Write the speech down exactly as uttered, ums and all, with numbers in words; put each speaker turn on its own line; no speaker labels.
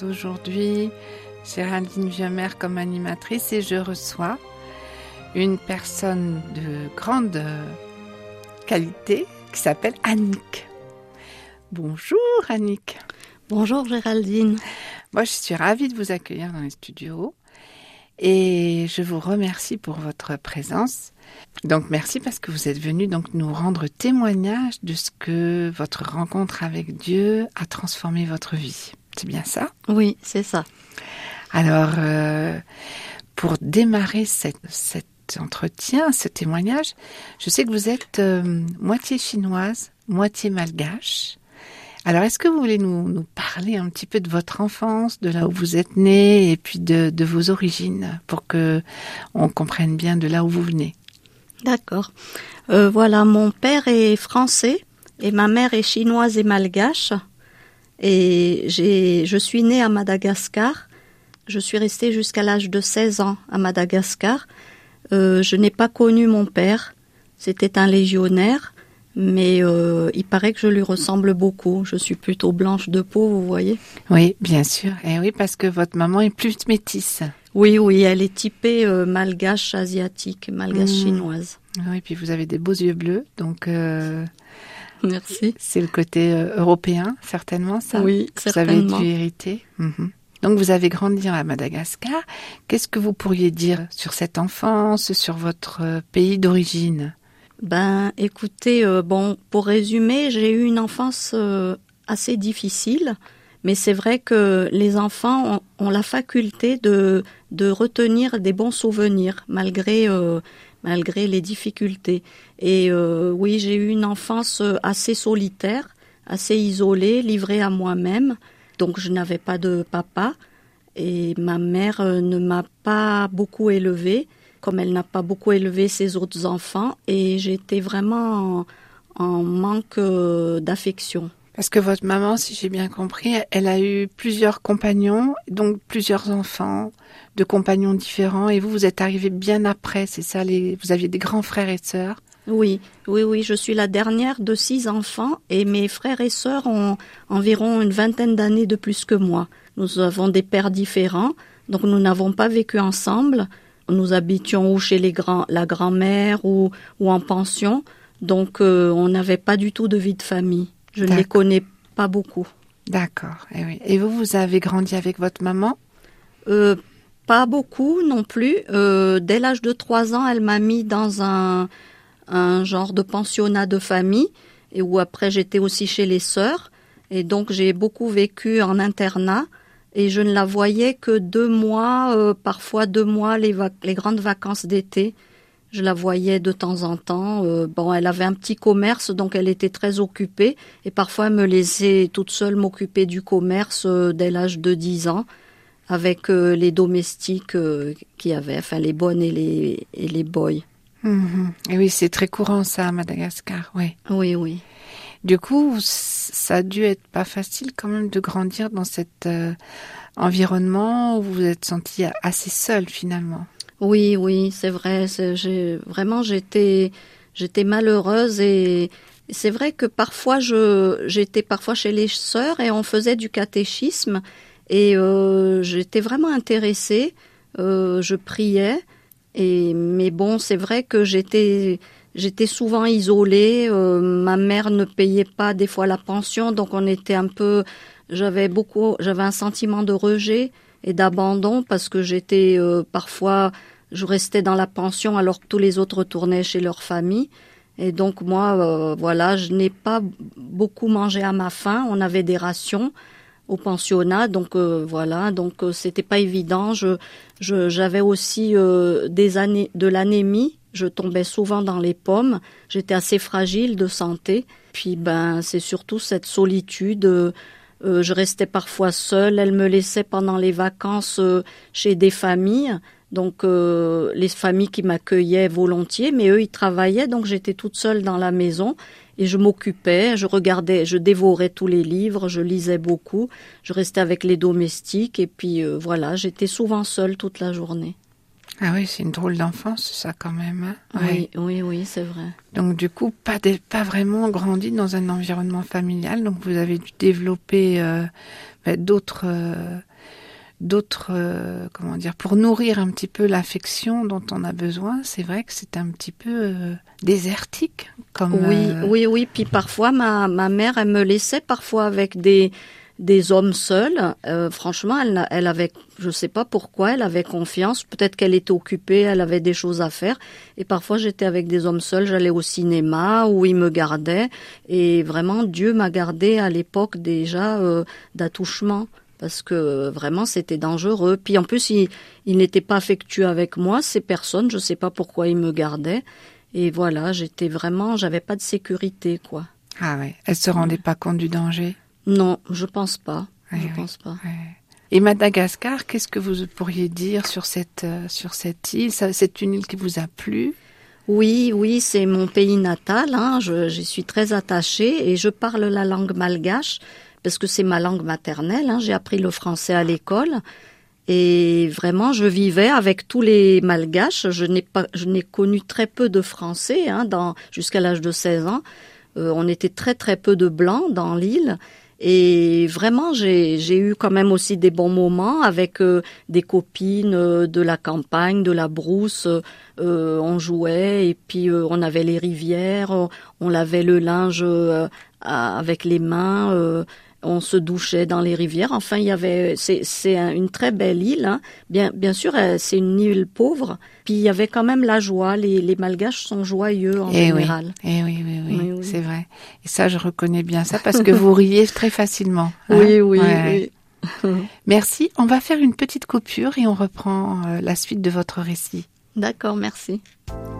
Aujourd'hui, Géraldine Vieuxmer comme animatrice et je reçois une personne de grande qualité qui s'appelle Annick. Bonjour Annick.
Bonjour Géraldine.
Moi, je suis ravie de vous accueillir dans les studios et je vous remercie pour votre présence. Donc merci parce que vous êtes venue donc nous rendre témoignage de ce que votre rencontre avec Dieu a transformé votre vie. C'est bien ça ?
Oui, c'est ça.
Alors, euh, pour démarrer cette, cet entretien, ce témoignage, je sais que vous êtes euh, moitié chinoise, moitié malgache. Alors, est-ce que vous voulez nous, nous parler un petit peu de votre enfance, de là où vous êtes née et puis de, de vos origines pour que on comprenne bien de là où vous venez ?
D'accord. Euh, voilà, mon père est français et ma mère est chinoise et malgache. Et j'ai, je suis née à Madagascar. Je suis restée jusqu'à l'âge de seize ans à Madagascar. Euh, je n'ai pas connu mon père. C'était un légionnaire, mais euh, il paraît que je lui ressemble beaucoup. Je suis plutôt blanche de peau, vous voyez.
Oui, bien sûr. Et oui, parce que votre maman est plus métisse.
Oui, oui, elle est typée euh, malgache asiatique, malgache mmh. chinoise.
Oui, puis vous avez des beaux yeux bleus, donc... Euh...
Merci.
C'est le côté euh, européen, certainement, ça.
Oui,
vous
certainement.
Vous avez dû hériter. Mm-hmm. Donc, vous avez grandi à Madagascar. Qu'est-ce que vous pourriez dire sur cette enfance, sur votre euh, pays d'origine ?
Ben, écoutez, euh, bon, pour résumer, j'ai eu une enfance euh, assez difficile, mais c'est vrai que les enfants ont, ont la faculté de, de retenir des bons souvenirs, malgré... Euh, malgré les difficultés. Et euh, oui, j'ai eu une enfance assez solitaire, assez isolée, livrée à moi-même. Donc je n'avais pas de papa et ma mère ne m'a pas beaucoup élevée, comme elle n'a pas beaucoup élevé ses autres enfants. Et j'étais vraiment en, en manque d'affection.
Parce que votre maman, si j'ai bien compris, elle a eu plusieurs compagnons, donc plusieurs enfants de compagnons différents. Et vous, vous êtes arrivé bien après, c'est ça, les... vous aviez des grands frères et sœurs ?
Oui, oui, oui, je suis la dernière de six enfants et mes frères et sœurs ont environ une vingtaine d'années de plus que moi. Nous avons des pères différents, donc nous n'avons pas vécu ensemble. Nous habitions ou chez les grands, la grand-mère ou, ou en pension, donc euh, on n'avait pas du tout de vie de famille. Je D'accord. ne les connais pas beaucoup.
D'accord. Et, oui. Et vous, vous avez grandi avec votre maman ?
euh, Pas beaucoup non plus. Euh, dès l'âge de trois ans, elle m'a mis dans un, un genre de pensionnat de famille, et où après j'étais aussi chez les sœurs. Et donc j'ai beaucoup vécu en internat, et je ne la voyais que deux mois, euh, parfois deux mois, les, vac- les grandes vacances d'été. Je la voyais de temps en temps. Euh, bon, elle avait un petit commerce, donc elle était très occupée. Et parfois, elle me laissait toute seule m'occuper du commerce euh, dès l'âge de dix ans, avec euh, les domestiques euh, qu'il y avait, enfin les bonnes et les, et les boys.
Mmh. Et oui, c'est très courant ça à Madagascar, oui.
Oui, oui.
Du coup, ça a dû être pas facile quand même de grandir dans cet euh, environnement où vous vous êtes sentie assez seule finalement.
Oui, oui, c'est vrai. C'est, j'ai, vraiment, j'étais, j'étais malheureuse et c'est vrai que parfois, je, j'étais parfois chez les sœurs et on faisait du catéchisme et euh, j'étais vraiment intéressée. Euh, je priais, et mais bon, c'est vrai que j'étais, j'étais souvent isolée. Euh, ma mère ne payait pas des fois la pension, donc on était un peu, j'avais beaucoup, j'avais un sentiment de rejet et d'abandon parce que j'étais euh, parfois, je restais dans la pension alors que tous les autres retournaient chez leur famille. Et donc moi, euh, voilà, je n'ai pas beaucoup mangé à ma faim. On avait des rations au pensionnat, donc euh, voilà, donc euh, c'était pas évident. Je, je, j'avais aussi euh, des années de l'anémie. Je tombais souvent dans les pommes. J'étais assez fragile de santé. Puis ben, c'est surtout cette solitude. Euh, Euh, je restais parfois seule. Elle me laissait pendant les vacances euh, chez des familles, donc euh, les familles qui m'accueillaient volontiers, mais eux, ils travaillaient, donc j'étais toute seule dans la maison et je m'occupais, je regardais, je dévorais tous les livres, je lisais beaucoup, je restais avec les domestiques et puis euh, voilà, j'étais souvent seule toute la journée.
Ah oui, c'est une drôle d'enfance, ça, quand même. Hein,
oui, ouais. oui, oui, c'est vrai.
Donc, du coup, pas, de, pas vraiment grandi dans un environnement familial. Donc, vous avez dû développer euh, bah, d'autres, euh, d'autres, euh, comment dire, pour nourrir un petit peu l'affection dont on a besoin. C'est vrai que c'est un petit peu euh, désertique. Comme,
oui,
euh...
oui, oui. Puis parfois, ma, ma mère, elle me laissait parfois avec des, des hommes seuls. Euh, franchement, elle, elle avait, je sais pas pourquoi, elle avait confiance. Peut-être qu'elle était occupée, elle avait des choses à faire. Et parfois, j'étais avec des hommes seuls. J'allais au cinéma où ils me gardaient. Et vraiment, Dieu m'a gardée à l'époque déjà euh, d'attouchement. Parce que vraiment, c'était dangereux. Puis en plus, il, il n'était pas affectueux avec moi, ces personnes. Je sais pas pourquoi ils me gardaient. Et voilà, j'étais vraiment, j'avais pas de sécurité, quoi.
Ah ouais. Elle se rendait pas compte du danger?
Non, je pense pas.
Ouais,
je
ouais,
pense pas.
Ouais. Et Madagascar, qu'est-ce que vous pourriez dire sur cette euh, sur cette île? Ça, c'est une île qui vous a plu?
Oui, oui, c'est mon pays natal. Hein. Je, j'y suis très attachée et je parle la langue malgache parce que c'est ma langue maternelle. Hein. J'ai appris le français à l'école. Et vraiment, je vivais avec tous les malgaches. Je n'ai pas, je n'ai connu très peu de Français, hein, dans, jusqu'à l'âge de seize ans. Euh, on était très très peu de blancs dans l'île. Et vraiment, j'ai, j'ai eu quand même aussi des bons moments avec euh, des copines euh, de la campagne, de la brousse. Euh, on jouait et puis euh, on avait les rivières, on, on lavait le linge euh, avec les mains. Euh, On se douchait dans les rivières. Enfin, il y avait, c'est, c'est une très belle île. Hein. Bien, bien sûr, c'est une île pauvre. Puis il y avait quand même la joie. Les, les Malgaches sont joyeux en
et
général.
Oui. Et oui, oui, oui,
oui, oui,
c'est vrai. Et ça, je reconnais bien ça parce que vous riez très facilement.
Hein. Oui, oui,
ouais.
oui.
Merci. On va faire une petite coupure et on reprend euh, la suite de votre récit.
D'accord, merci.